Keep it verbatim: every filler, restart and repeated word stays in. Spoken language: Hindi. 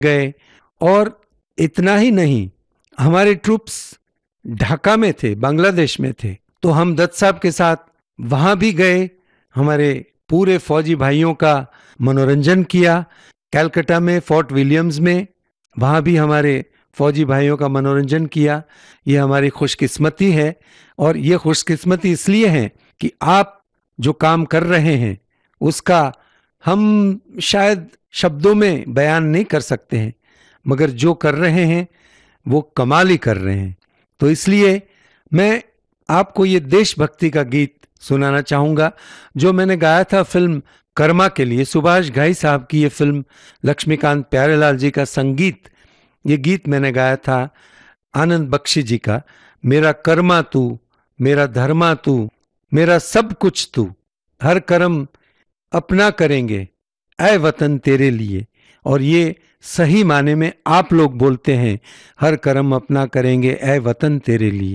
गए। और इतना ही नहीं, हमारे ट्रूप्स ढाका में थे, बांग्लादेश में थे, तो हम दत्त साहब के साथ वहां भी गए, हमारे पूरे फौजी भाइयों का मनोरंजन किया। कलकत्ता में फोर्ट विलियम्स में, वहां भी हमारे फौजी भाइयों का मनोरंजन किया। ये हमारी खुशकिस्मती है, और ये खुशकिस्मती इसलिए है कि आप जो काम कर रहे हैं उसका हम शायद शब्दों में बयान नहीं कर सकते हैं, मगर जो कर रहे हैं वो कमाल ही कर रहे हैं। तो इसलिए मैं आपको ये देशभक्ति का गीत सुनाना चाहूंगा, जो मैंने गाया था फिल्म कर्मा के लिए। सुभाष घाई साहब की ये फिल्म, लक्ष्मीकांत प्यारेलाल जी का संगीत, ये गीत मैंने गाया था आनंद बख्शी जी का। मेरा कर्मा तू, मेरा धर्मा तू, मेरा सब कुछ तू, हर कर्म अपना करेंगे ऐ वतन तेरे लिए। और ये सही माने में आप लोग बोलते हैं, हर कर्म अपना करेंगे ऐ वतन तेरे लिए।